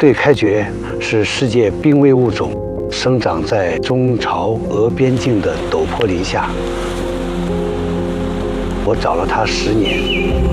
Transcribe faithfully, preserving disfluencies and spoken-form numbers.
对开蕨是世界濒危物种，生长在中朝俄边境的陡坡林下。我找了它十年。